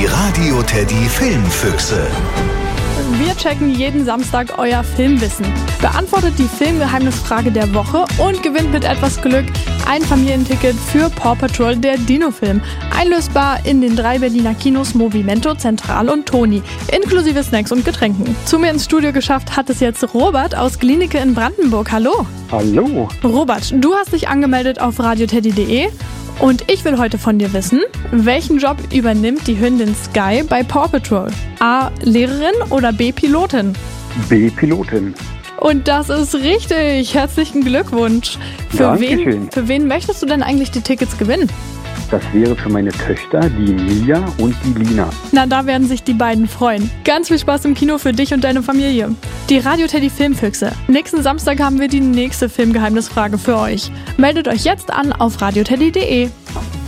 Die Radio Teddy Filmfüchse. Wir checken jeden Samstag euer Filmwissen, beantwortet die Filmgeheimnisfrage der Woche und gewinnt mit etwas Glück ein Familienticket für Paw Patrol, der Dino-Film. Einlösbar in den 3 Berliner Kinos Movimento, Zentral und Toni, inklusive Snacks und Getränken. Zu mir ins Studio geschafft hat es jetzt Robert aus Glienicke in Brandenburg. Hallo. Hallo. Robert, du hast dich angemeldet auf radioteddy.de. Und ich will heute von dir wissen, welchen Job übernimmt die Hündin Sky bei Paw Patrol? A. Lehrerin oder B. Pilotin? B. Pilotin. Und das ist richtig. Herzlichen Glückwunsch. Für wen möchtest du denn eigentlich die Tickets gewinnen? Das wäre für meine Töchter, die Mia und die Lina. Na, da werden sich die beiden freuen. Ganz viel Spaß im Kino für dich und deine Familie. Die Radio Teddy Filmfüchse. Nächsten Samstag haben wir die nächste Filmgeheimnisfrage für euch. Meldet euch jetzt an auf radioteddy.de.